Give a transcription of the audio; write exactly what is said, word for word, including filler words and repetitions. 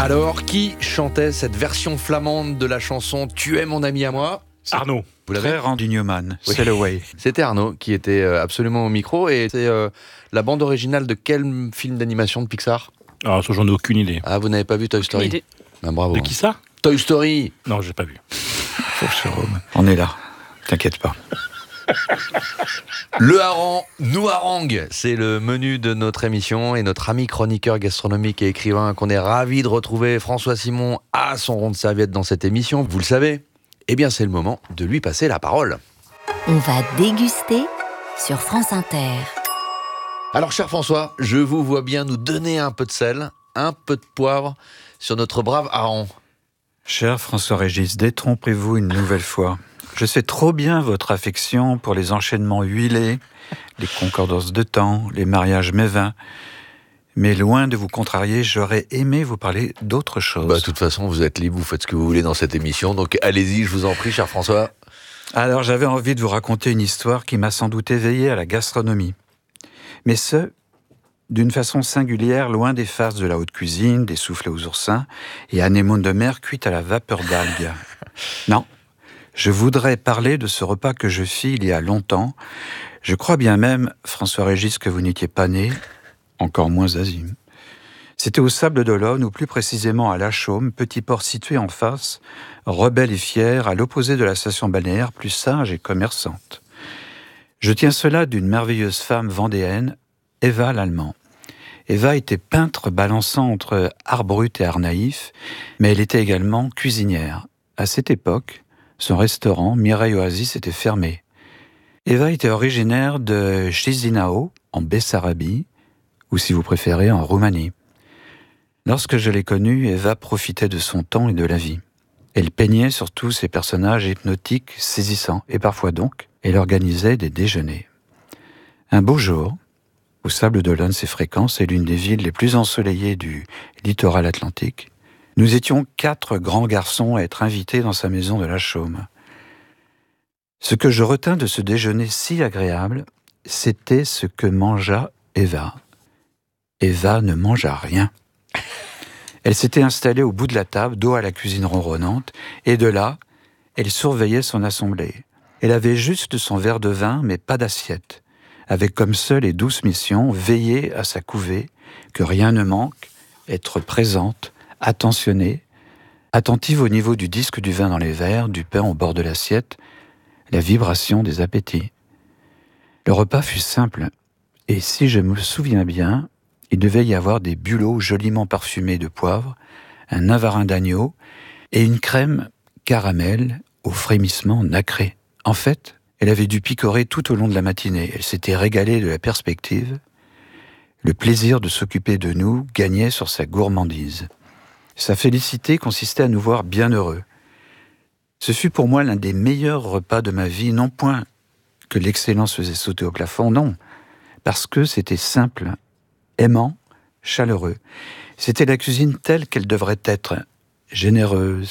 Alors, qui chantait cette version flamande de la chanson « Tu es mon ami à moi » ? Arnaud. Vous l'avez ? Frère Randy Newman, Oui. Sail Away. C'était Arnaud qui était absolument au micro. Et c'est euh, la bande originale de quel film d'animation de Pixar ? Alors, ça, j'en ai aucune idée. Ah, vous n'avez pas vu Toy Story ? Aucune idée. Ah, bravo. De qui ça ? Toy Story. Non, j'ai pas vu. Pauvre Jérôme. On est là, t'inquiète pas. Le hareng nous harangue, c'est le menu de notre émission et notre ami chroniqueur gastronomique et écrivain qu'on est ravi de retrouver, François Simon, a son rond de serviette dans cette émission, vous le savez. Eh bien, c'est le moment de lui passer la parole. On va déguster sur France Inter. Alors, cher François, je vous vois bien nous donner un peu de sel, un peu de poivre sur notre brave hareng. Cher François-Régis, détrompez-vous une nouvelle fois. Je sais trop bien votre affection pour les enchaînements huilés, les concordances de temps, les mariages mévins. Mais loin de vous contrarier, j'aurais aimé vous parler d'autre chose. Bah, de toute façon, vous êtes libre, vous faites ce que vous voulez dans cette émission, donc allez-y, je vous en prie, cher François. Alors, j'avais envie de vous raconter une histoire qui m'a sans doute éveillé à la gastronomie. Mais ce, d'une façon singulière, loin des farces de la haute cuisine, des soufflets aux oursins et anémones de mer cuites à la vapeur d'algues. Non. Je voudrais parler de ce repas que je fis il y a longtemps. Je crois bien même, François-Régis, que vous n'étiez pas né, encore moins Azim. C'était au Sable d'Olonne, ou plus précisément à La Chaume, petit port situé en face, rebelle et fier, à l'opposé de la station balnéaire, plus sage et commerçante. Je tiens cela d'une merveilleuse femme vendéenne, Eva l'Allemand. Eva était peintre balançant entre art brut et art naïf, mais elle était également cuisinière. À cette époque, son restaurant, Mireille Oasis, était fermé. Eva était originaire de Chisinau, en Bessarabie, ou si vous préférez, en Roumanie. Lorsque je l'ai connue, Eva profitait de son temps et de la vie. Elle peignait surtout ses personnages hypnotiques, saisissants, et parfois donc, elle organisait des déjeuners. Un beau jour, au Sable d'Olonne, c'est fréquent, c'est l'une des villes les plus ensoleillées du littoral atlantique. Nous étions quatre grands garçons à être invités dans sa maison de La Chaume. Ce que je retins de ce déjeuner si agréable, c'était ce que mangea Eva. Eva ne mangea rien. Elle s'était installée au bout de la table, dos à la cuisine ronronnante, et de là, elle surveillait son assemblée. Elle avait juste son verre de vin, mais pas d'assiette, avec comme seule et douce mission veiller à sa couvée, que rien ne manque, être présente, attentionnée, attentive au niveau du disque du vin dans les verres, du pain au bord de l'assiette, la vibration des appétits. Le repas fut simple, et si je me souviens bien, il devait y avoir des bulots joliment parfumés de poivre, un navarin d'agneau et une crème caramel au frémissement nacré. En fait, elle avait dû picorer tout au long de la matinée. Elle s'était régalée de la perspective. Le plaisir de s'occuper de nous gagnait sur sa gourmandise. Sa félicité consistait à nous voir bien heureux. Ce fut pour moi l'un des meilleurs repas de ma vie, non point que l'excellence faisait sauter au plafond, non, parce que c'était simple, aimant, chaleureux. C'était la cuisine telle qu'elle devrait être, généreuse,